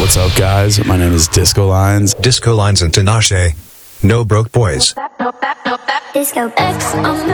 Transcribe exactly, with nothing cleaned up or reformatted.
What's up, guys? My name is Disco Lines. Disco Lines and Tinashe. No Broke Boys. Disco X on the